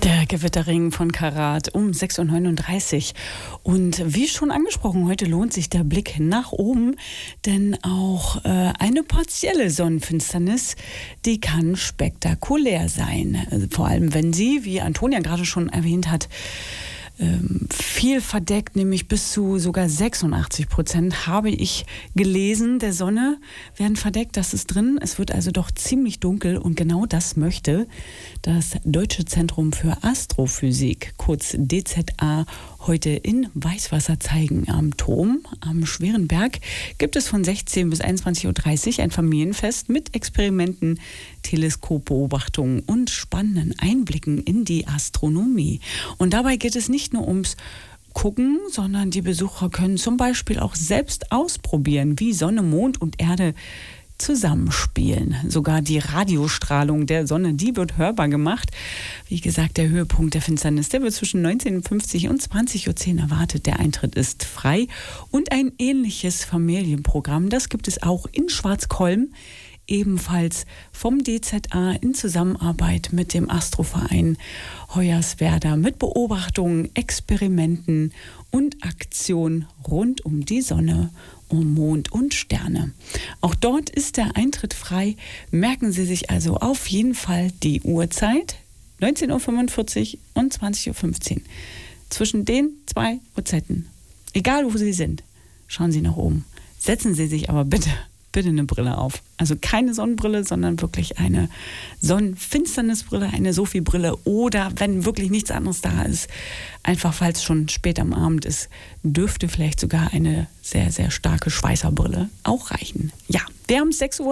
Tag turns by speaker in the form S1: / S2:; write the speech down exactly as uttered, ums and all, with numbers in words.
S1: Der Gewitterring von Karat um sechs Uhr neununddreißig. Und wie schon angesprochen, heute lohnt sich der Blick nach oben, denn auch äh, eine partielle Sonnenfinsternis, die kann spektakulär sein. Also vor allem, wenn sie, wie Antonia gerade schon erwähnt hat, viel verdeckt, nämlich bis zu sogar sechsundachtzig Prozent habe ich gelesen, der Sonne werden verdeckt, das ist drin. Es wird also doch ziemlich dunkel und genau das möchte das Deutsche Zentrum für Astrophysik, kurz D Z A, heute in Weißwasser zeigen. Am Turm, am Schweren Berg, gibt es von sechzehn bis einundzwanzig Uhr dreißig ein Familienfest mit Experimenten, Teleskopbeobachtungen und spannenden Einblicken in die Astronomie. Und dabei geht es nicht nur ums Gucken, sondern die Besucher können zum Beispiel auch selbst ausprobieren, wie Sonne, Mond und Erde zusammenspielen. Sogar die Radiostrahlung der Sonne, die wird hörbar gemacht. Wie gesagt, der Höhepunkt der Finsternis, der wird zwischen neunzehn Uhr fünfzig und zwanzig Uhr zehn erwartet. Der Eintritt ist frei. Und ein ähnliches Familienprogramm, das gibt es auch in Schwarzkolm, ebenfalls vom D Z A in Zusammenarbeit mit dem Astroverein Hoyerswerda mit Beobachtungen, Experimenten und Aktionen rund um die Sonne, um Mond und Sterne. Auch dort ist der Eintritt frei. Merken Sie sich also auf jeden Fall die Uhrzeit, neunzehn Uhr fünfundvierzig und zwanzig Uhr fünfzehn. Zwischen den zwei Uhrzeiten, egal wo Sie sind, schauen Sie nach oben. Setzen Sie sich aber bitte bitte eine Brille auf. Also keine Sonnenbrille, sondern wirklich eine Sonnenfinsternisbrille, eine Sophie-Brille oder wenn wirklich nichts anderes da ist, einfach falls es schon spät am Abend ist, dürfte vielleicht sogar eine sehr, sehr starke Schweißerbrille auch reichen. Ja, wir haben sechs Uhr.